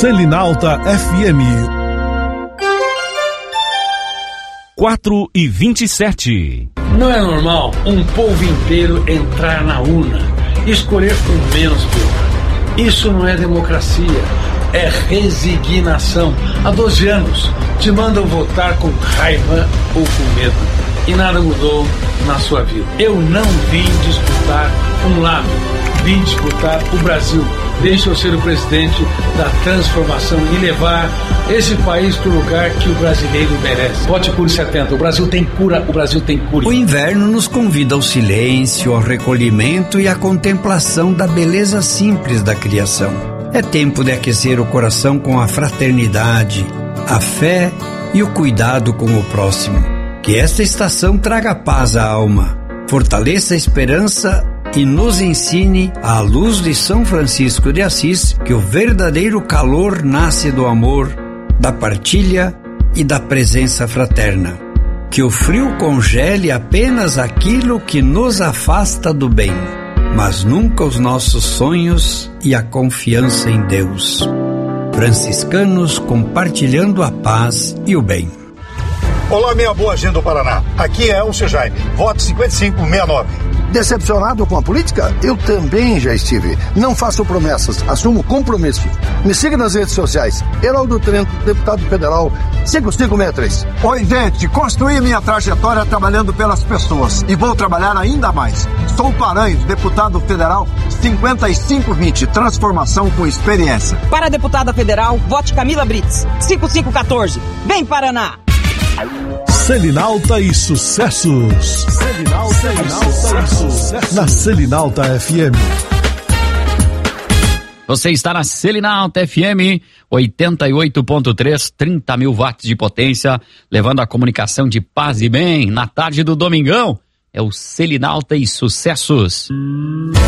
Selinalta FM 4:27. Não é normal um povo inteiro entrar na urna e escolher com menos pior. Isso não é democracia, é resignação. Há 12 anos te mandam votar com raiva ou com medo e nada mudou na sua vida. Eu não vim disputar um lado, vim disputar o Brasil. Deixa eu ser o presidente da transformação e levar esse país para o lugar que o brasileiro merece. Vote Cure 70. O Brasil tem cura, o Brasil tem cura. O inverno nos convida ao silêncio, ao recolhimento e à contemplação da beleza simples da criação. É tempo de aquecer o coração com a fraternidade, a fé e o cuidado com o próximo. Que esta estação traga paz à alma, fortaleça a esperança e nos ensine, à luz de São Francisco de Assis, que o verdadeiro calor nasce do amor, da partilha e da presença fraterna. Que o frio congele apenas aquilo que nos afasta do bem, mas nunca os nossos sonhos e a confiança em Deus. Franciscanos compartilhando a paz e o bem. Olá, minha boa gente do Paraná. Aqui é Elcio Jaime. Vote 5569. Decepcionado com a política? Eu também já estive. Não faço promessas, assumo compromisso. Me siga nas redes sociais. Heraldo Trento, deputado federal, 5563. Oi, gente. Construí minha trajetória trabalhando pelas pessoas e vou trabalhar ainda mais. Sou Paranhos, deputado federal, 5520. Transformação com experiência. Para a deputada federal, vote Camila Brits, 5514. Vem, Paraná! Selinalta e sucessos. Selinalta e sucessos. Na Selinalta FM. Você está na Selinalta FM 88.3, 30 mil watts de potência, levando a comunicação de paz e bem na tarde do domingão. É o Selinalta e sucessos.